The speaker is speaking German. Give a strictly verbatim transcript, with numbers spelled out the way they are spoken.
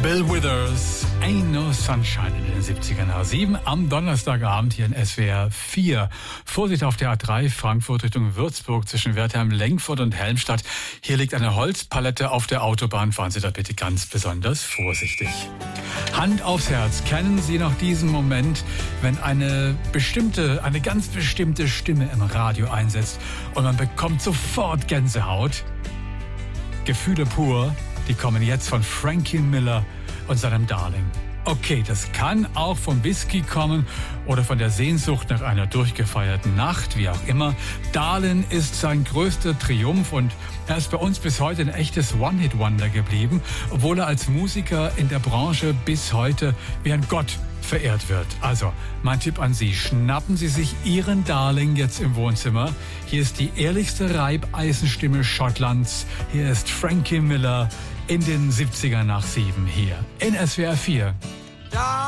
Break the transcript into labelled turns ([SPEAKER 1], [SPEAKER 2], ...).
[SPEAKER 1] Bill Withers, Ain't No Sunshine in den siebziger nach sieben am Donnerstagabend hier in S W R vier. Vorsicht auf der A drei Frankfurt Richtung Würzburg zwischen Wertheim, Lengfurt und Helmstadt. Hier liegt eine Holzpalette auf der Autobahn. Fahren Sie da bitte ganz besonders vorsichtig. Hand aufs Herz, kennen Sie noch diesen Moment, wenn eine bestimmte, eine ganz bestimmte Stimme im Radio einsetzt und man bekommt sofort Gänsehaut? Gefühle pur, die kommen jetzt von Frankie Miller und seinem Darling. Okay, das kann auch vom Whisky kommen oder von der Sehnsucht nach einer durchgefeierten Nacht, wie auch immer. Darling ist sein größter Triumph und er ist bei uns bis heute ein echtes One-Hit-Wonder geblieben, obwohl er als Musiker in der Branche bis heute wie ein Gott verehrt wird. Also, mein Tipp an Sie, schnappen Sie sich Ihren Darling jetzt im Wohnzimmer. Hier ist die ehrlichste Reibeisenstimme Schottlands. Hier ist Frankie Miller in den siebziger nach sieben hier in S W R vier.